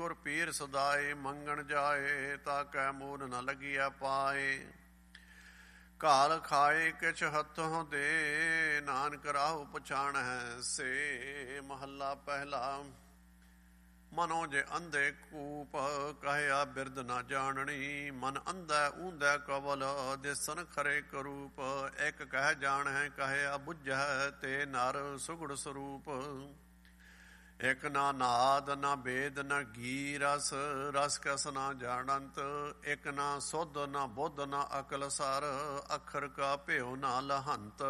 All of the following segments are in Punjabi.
ਗੁਰ ਪੀਰ ਸਦਾਏ, ਮੰਗਣ ਜਾਏ ਤਾਂ ਕੈ ਮੂਲ ਨ ਲੱਗਿਆ ਪਾਏ। ਘਾਲ ਖਾਏ ਕਿਛ ਹੱਥੋਂ ਦੇ, ਨਾਨਕ ਰਾਹੁ ਪਛਾਣ ਹੈ ਸੇ। ਮਹੱਲਾ ਪਹਿਲਾ। ਮਨੋ ਜੇ ਅੰਧੇ ਕੂਪ, ਕਹਿਆ ਬਿਰਦ ਨਾ ਜਾਣਨੀ। ਮਨ ਅੰਧੈ ਊਂਧੈ ਕਵਲ, ਦਿਸਨ ਖਰੇ ਕਰੂਪ। ਇੱਕ ਕਹਿ ਜਾਣੈ ਕਹਿਆ ਬੁੱਝੈ, ਤੇ ਨਰ ਸੁਗੜ ਸਰੂਪ। ਇੱਕ ਨਾ ਨਾਦ ਨਾ ਬੇਦ ਨਾ ਗੀ ਰਸ, ਰਸ ਕਸ ਨਾ ਜਾਣੰਤ। ਇੱਕ ਨਾ ਸੁਧ ਨਾ ਬੁੱਧ ਨਾ ਅਕਲ ਸਰ, ਅੱਖਰ ਕਾ ਭਿਓ ਨਾ ਲਹੰਤ।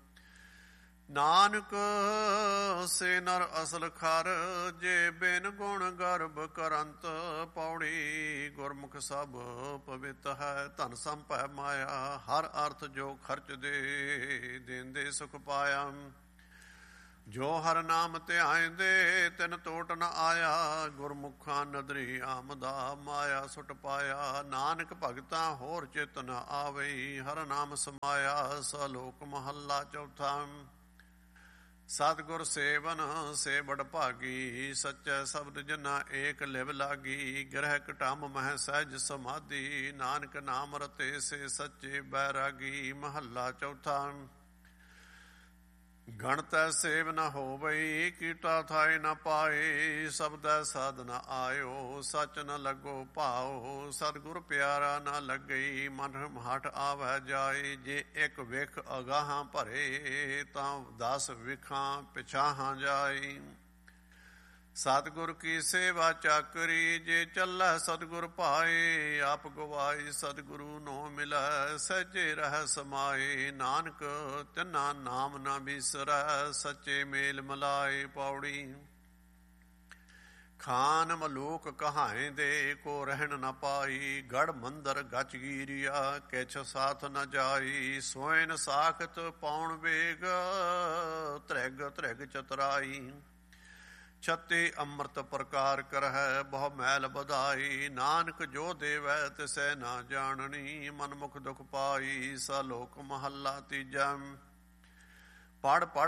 ਨਾਨਕ ਸੇ ਨਰ ਅਸਲ ਖਰ, ਜੇ ਬਿਨ ਗੁਣ ਗਰਭ ਕਰੰਤ। ਪੌੜੀ ਗੁਰਮੁਖ ਸਭ ਪਵਿੱਤ ਹੈ, ਧਨ ਸੰਪੈ ਮਾਇਆ। ਹਰ ਅਰਥ ਜੋ ਖਰਚ ਦੇ, ਦੇਂਦੇ ਸੁਖ ਪਾਇਆ। ਜੋ ਹਰ ਨਾਮ ਧਿਆਇਂਦੇ, ਤਿਨ ਟੋਟ ਨ ਆਇਆ। ਗੁਰਮੁਖਾਂ ਨਦਰੀ ਆਮਦਾ, ਮਾਇਆ ਸੁਟ ਪਾਇਆ। ਨਾਨਕ ਭਗਤਾਂ ਹੋਰ ਚਿਤ ਨ ਆਵਈ, ਹਰ ਨਾਮ ਸਮਾਇਆ। ਸਲੋਕ ਮਹੱਲਾ ਚੌਥਾ। ਸਤਿਗੁਰ ਸੇਵਨ ਸੇ ਬੜ ਭਾਗੀ, ਸੱਚੈ ਸ਼ਬਦ ਜਨਾ ਏਕ ਲਿਵ ਲਾਗੀ। ਗ੍ਰਹਿ ਘਟਮ ਮਹਿ ਸਹਿਜ ਸਮਾਧੀ, ਨਾਨਕ ਨਾਮ ਰਤੇ ਸੇ ਸੱਚੇ ਬੈਰਾਗੀ। ਮਹੱਲਾ ਚੌਥਾ। ਗਣਤੈ ਸੇਵ ਨ ਹੋਵਈ, ਕੀਟਾ ਥਾਇ ਨ ਪਾਏ। ਸ਼ਬਦੈ ਸਾਧ ਨ ਆਇਓ, ਸਚ ਨ ਲੱਗੋ ਭਾਓ। ਸਤਿਗੁਰ ਪਿਆਰਾ ਨ ਲੱਗਈ, ਮਨ ਹਠ ਆਵੈ ਜਾਏ। ਜੇ ਇੱਕ ਵਿਖ ਅਗਾਹਾਂ ਭਰੇ, ਤਾਂ 10 ਵਿਖਾਂ ਪਿਛਾਹਾਂ ਜਾਏ। ਸਤਿਗੁਰ ਕੀ ਸੇਵਾ ਚਾਕਰੀ, ਜੇ ਚੱਲੈ ਸਤਿਗੁਰ ਭਾਏ। ਆਪ ਗਵਾਈ ਸਤਿਗੁਰੂ ਨੋ ਮਿਲੈ, ਸਹਿਜੇ ਰਹਿ ਸਮਾਏ। ਨਾਨਕ ਤਿੰਨਾ ਨਾਮ ਨਾ ਬਿਸਰੈ, ਸੱਚੇ ਮੇਲ ਮਿਲਾਏ। ਪੌੜੀ। ਖਾਨ ਮਲੂਕ ਕਹਾਏ ਦੇ, ਕੋ ਰਹਿਣ ਨ ਪਾਈ। ਗੜ ਮੰਦਰ ਗਚ ਗੀਰਿਆ, ਕਿਛ ਸਾਥ ਨ ਜਾਈ। ਸੋਇਨ ਸਾਖਤ ਪਾਉਣ ਵੇਗ, ਧ੍ਰਿਗ ਧ੍ਰਿਗ ਚਤੁਰਾਈ। ਛਤੀ ਅੰਮ੍ਰਿਤ ਪ੍ਰਕਾਰ ਕਰਹਿ, ਬਹੁ ਮੈਲ ਬਧਾਈ। ਨਾਨਕ ਜੋ ਦੇਵੈ ਤਿਸੈ ਨਾ ਜਾਣਨੀ, ਮਨਮੁਖ ਦੁਖ ਪਾਈ। ਸਲੋਕ ਮਹੱਲਾ ਤੀਜਾ। ਪੜ ਪੜ